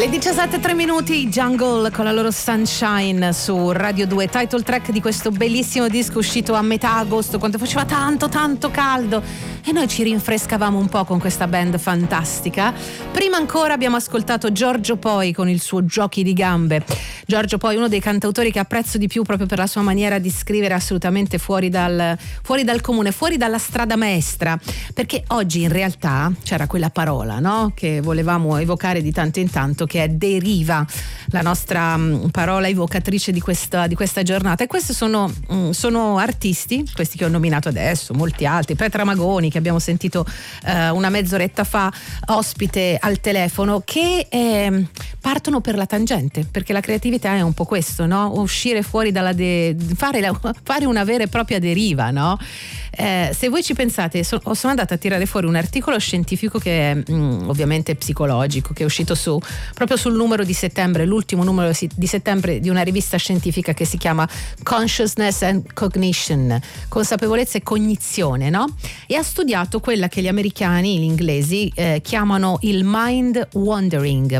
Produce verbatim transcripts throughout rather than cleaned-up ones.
Le diciassette e tre minuti, Jungle con la loro Sunshine su Radio due, title track di questo bellissimo disco uscito a metà agosto, quando faceva tanto tanto caldo e noi ci rinfrescavamo un po' con questa band fantastica. Prima ancora abbiamo ascoltato Giorgio Poi con il suo Giochi di gambe. Giorgio Poi, uno dei cantautori che apprezzo di più proprio per la sua maniera di scrivere assolutamente fuori dal, fuori dal comune, fuori dalla strada maestra, perché oggi in realtà c'era quella parola, no? Che volevamo evocare di tanto in tanto, che è deriva, la nostra mh, parola evocatrice di questa, di questa giornata. E questi sono, mh, sono artisti, questi che ho nominato adesso, molti altri, Petra Magoni che abbiamo sentito eh, una mezz'oretta fa ospite al telefono, che eh, partono per la tangente, perché la creatività è un po' questo, no? Uscire fuori dalla de- fare, la, fare una vera e propria deriva, no? Eh, se voi ci pensate, so, sono andata a tirare fuori un articolo scientifico che è mh, ovviamente psicologico, che è uscito su proprio sul numero di settembre, l'ultimo numero di settembre di una rivista scientifica che si chiama Consciousness and Cognition, consapevolezza e cognizione, no? E ha studiato quella che gli americani, gli inglesi, eh, chiamano il mind wandering,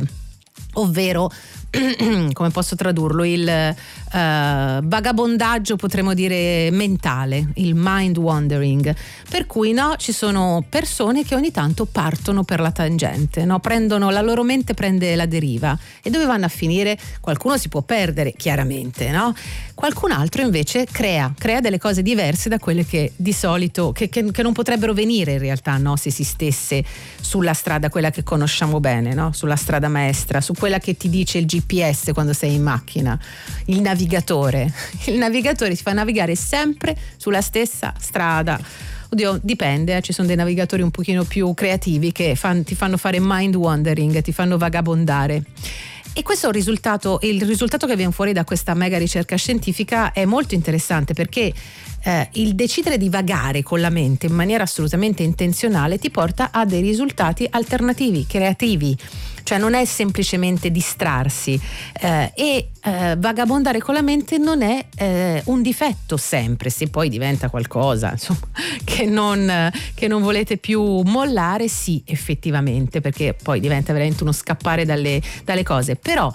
ovvero come posso tradurlo, il uh, vagabondaggio, potremmo dire mentale, il mind wandering, per cui no, ci sono persone che ogni tanto partono per la tangente, no? Prendono, la loro mente prende la deriva, e dove vanno a finire? Qualcuno si può perdere chiaramente, no? Qualcun altro invece crea crea delle cose diverse da quelle che di solito che, che, che non potrebbero venire in realtà, no? Se si stesse sulla strada, quella che conosciamo bene, no? Sulla strada maestra, su quella che ti dice il G P S quando sei in macchina, il navigatore il navigatore ti fa navigare sempre sulla stessa strada. Oddio, dipende, eh? Ci sono dei navigatori un pochino più creativi che fan, ti fanno fare mind wandering, ti fanno vagabondare. E questo è il risultato, il risultato che viene fuori da questa mega ricerca scientifica è molto interessante, perché eh, il decidere di vagare con la mente in maniera assolutamente intenzionale ti porta a dei risultati alternativi, creativi. Cioè non è semplicemente distrarsi, eh, e eh, vagabondare con la mente non è eh, un difetto sempre, se poi diventa qualcosa insomma, che, non, che non volete più mollare, sì, effettivamente, perché poi diventa veramente uno scappare dalle, dalle cose. Però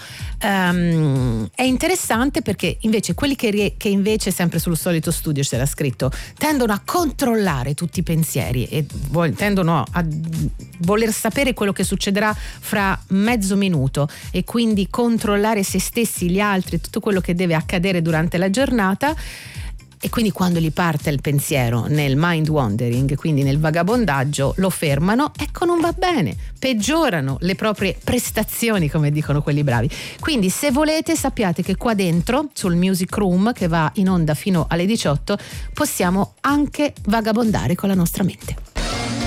um, è interessante, perché invece quelli che, rie- che invece sempre sul solito studio c'era scritto tendono a controllare tutti i pensieri e vo- tendono a voler sapere quello che succederà fra mezzo minuto, e quindi controllare se stessi, gli altri, tutto quello che deve accadere durante la giornata. E quindi quando gli parte il pensiero nel mind wandering, quindi nel vagabondaggio, lo fermano. Ecco, non va bene, peggiorano le proprie prestazioni, come dicono quelli bravi. Quindi se volete sappiate che qua dentro sul Music Room, che va in onda fino alle diciotto, possiamo anche vagabondare con la nostra mente.